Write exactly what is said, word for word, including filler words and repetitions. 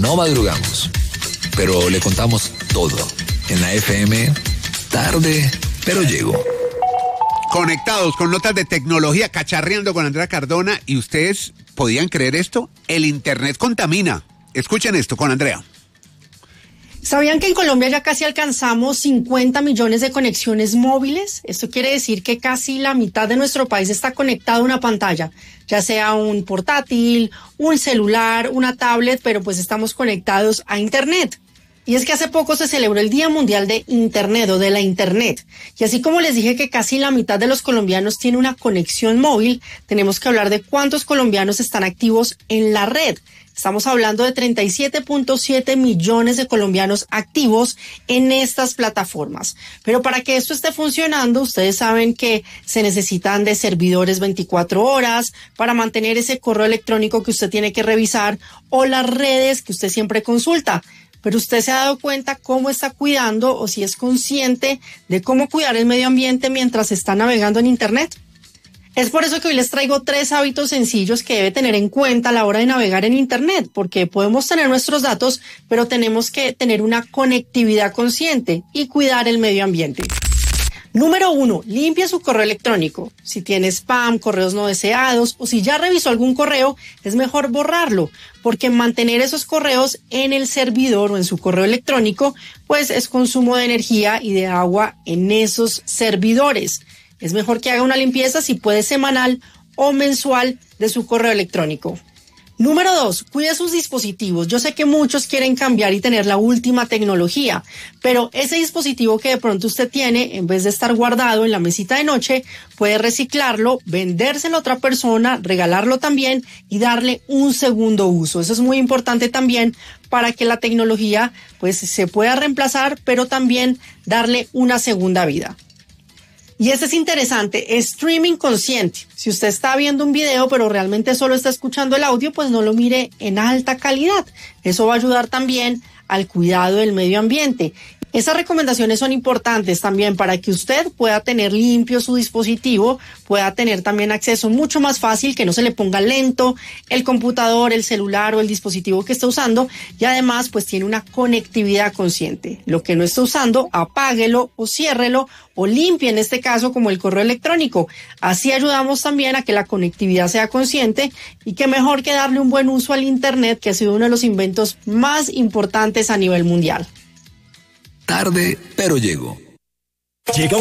no madrugamos, pero le contamos todo. En la F M, tarde, pero llego. Conectados con notas de tecnología, cacharreando con Andrea Cardona. ¿Y ustedes podían creer esto? El internet contamina. Escuchen esto con Andrea. ¿Sabían que en Colombia ya casi alcanzamos cincuenta millones de conexiones móviles? Esto quiere decir que casi la mitad de nuestro país está conectado a una pantalla, ya sea un portátil, un celular, una tablet, pero pues estamos conectados a Internet. Y es que hace poco se celebró el Día Mundial de Internet o de la Internet. Y así como les dije que casi la mitad de los colombianos tiene una conexión móvil, tenemos que hablar de cuántos colombianos están activos en la red. Estamos hablando de treinta y siete punto siete millones de colombianos activos en estas plataformas. Pero para que esto esté funcionando, ustedes saben que se necesitan de servidores veinticuatro horas para mantener ese correo electrónico que usted tiene que revisar o las redes que usted siempre consulta. Pero usted se ha dado cuenta cómo está cuidando o si es consciente de cómo cuidar el medio ambiente mientras está navegando en Internet. Es por eso que hoy les traigo tres hábitos sencillos que debe tener en cuenta a la hora de navegar en Internet, porque podemos tener nuestros datos, pero tenemos que tener una conectividad consciente y cuidar el medio ambiente. Número uno, limpia su correo electrónico. Si tiene spam, correos no deseados o si ya revisó algún correo, es mejor borrarlo, porque mantener esos correos en el servidor o en su correo electrónico, pues es consumo de energía y de agua en esos servidores. Es mejor que haga una limpieza, si puede semanal o mensual, de su correo electrónico. Número dos, cuide sus dispositivos. Yo sé que muchos quieren cambiar y tener la última tecnología, pero ese dispositivo que de pronto usted tiene, en vez de estar guardado en la mesita de noche, puede reciclarlo, vendérselo a otra persona, regalarlo también y darle un segundo uso. Eso es muy importante también para que la tecnología pues se pueda reemplazar, pero también darle una segunda vida. Y este es interesante, streaming consciente. Si usted está viendo un video pero realmente solo está escuchando el audio, pues no lo mire en alta calidad. Eso va a ayudar también al cuidado del medio ambiente. Esas recomendaciones son importantes también para que usted pueda tener limpio su dispositivo, pueda tener también acceso mucho más fácil, que no se le ponga lento el computador, el celular o el dispositivo que está usando, y además pues tiene una conectividad consciente. Lo que no está usando, apáguelo o ciérrelo o limpie, en este caso como el correo electrónico. Así ayudamos también a que la conectividad sea consciente, y qué mejor que darle un buen uso al Internet, que ha sido uno de los inventos más importantes a nivel mundial. Tarde, pero llego. Llega